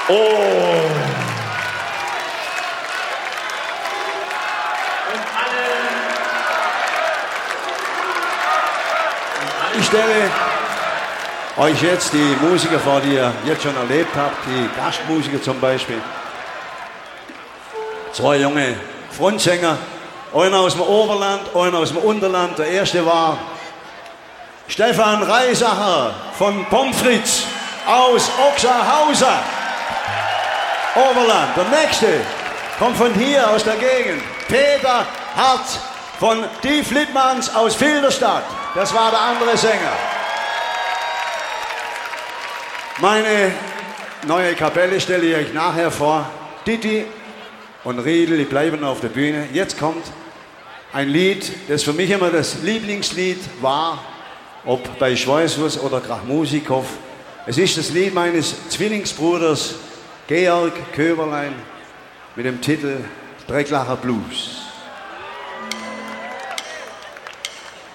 Oh. Ich stelle euch jetzt die Musiker vor, die ihr jetzt schon erlebt habt, die Gastmusiker zum Beispiel. Zwei junge Frontsänger, einer aus dem Oberland, einer aus dem Unterland. Der erste war Stefan Reisacher von Pomfritz aus Ochserhausen, Oberland. Der nächste kommt von hier aus der Gegend, Peter Hart von Die Flittmanns aus Filderstadt. Das war der andere Sänger. Meine neue Kapelle stelle ich euch nachher vor. Didi und Riedel, die bleiben auf der Bühne. Jetzt kommt ein Lied, das für mich immer das Lieblingslied war, ob bei Schweißfuss oder Krachmusikow. Es ist das Lied meines Zwillingsbruders Georg Köberlein mit dem Titel Drecklacher Blues.